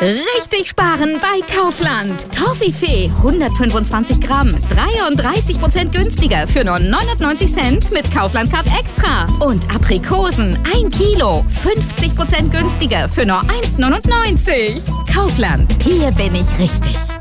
Richtig sparen bei Kaufland. Toffifee 125 Gramm, 33% günstiger für nur 99 Cent mit Kaufland Card Extra. Und Aprikosen 1 Kilo, 50% günstiger für nur 1,99. Kaufland, hier bin ich richtig.